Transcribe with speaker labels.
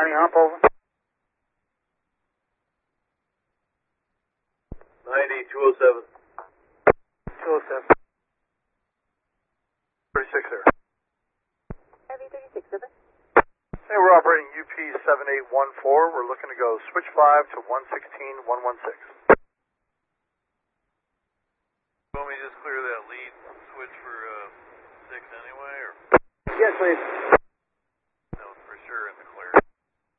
Speaker 1: County Hump, over.
Speaker 2: 90-207.
Speaker 1: 207. 36 there.
Speaker 3: Heavy 36, over.
Speaker 1: Hey, we're operating UP7814. We're looking to go switch 5 to 116-116.
Speaker 2: Want me to just clear that lead switch for 6 anyway, or?
Speaker 1: Yes, please.